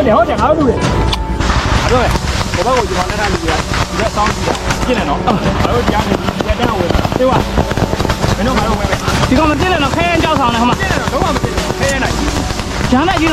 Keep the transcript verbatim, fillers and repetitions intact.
တယ်ဟုတ်တယ်ငါတို့လူတွေအဲ့တော့ဘဘကိုကျွန်တော်နဲ့ထားလူတွေကဒီကစောင်းကြည့်တာပြင်းတယ်နော်ငါတို့ကြားနေဒီကတန်းဝင်တေးဝမင်းတို့ငါတို့ဝင်မယ်ဒီကောင်မပြင်းတယ်နော်ခဲရင်ကြောက်ဆောင်နေဟိုမှာပြင်းတယ်နော်လုံးဝမပြင်းဘူးခဲရင်နိုင်ဂျာနဲ့